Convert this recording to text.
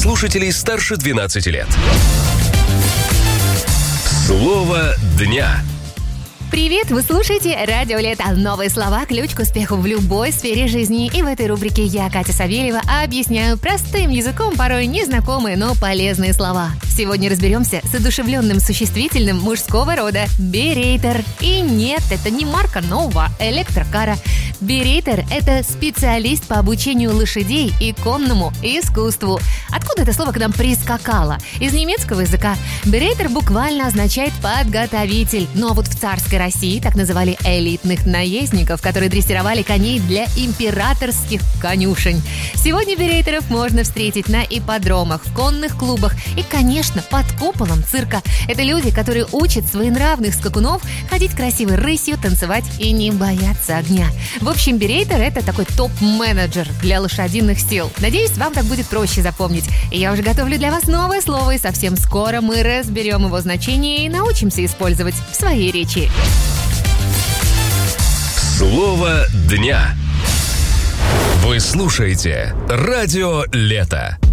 слушателей старше 12 лет. Слово дня. Привет! Вы слушаете «Радио Лето». Новые слова – ключ к успеху в любой сфере жизни. И в этой рубрике я, Катя Савельева, объясняю простым языком порой незнакомые, но полезные слова. Сегодня разберемся с одушевленным существительным мужского рода «берейтер». И нет, это не марка нового электрокара. Берейтер – это специалист по обучению лошадей и конному искусству. Откуда это слово к нам прискакало? Из немецкого языка. Берейтер буквально означает «подготовитель». Ну а вот в царской России так называли элитных наездников, которые дрессировали коней для императорских конюшень. Сегодня берейтеров можно встретить на ипподромах, в конных клубах и, конечно, под куполом цирка. Это люди, которые учат своенравных скакунов ходить красивой рысью, танцевать и не бояться огня. В общем, берейтер – это такой топ-менеджер для лошадиных сил. Надеюсь, вам так будет проще запомнить. И я уже готовлю для вас новое слово, и совсем скоро мы разберем его значение и научимся использовать в своей речи. Слово дня. Вы слушаете «Радио Лето».